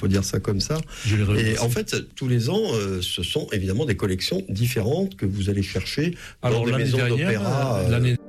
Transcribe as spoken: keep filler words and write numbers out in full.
faut dire ça comme ça. Je les Et remercie. en fait, tous les ans, euh, ce sont évidemment des collections différentes que vous allez chercher Alors, dans des l'année maisons dernière, d'opéra. euh, euh, l'année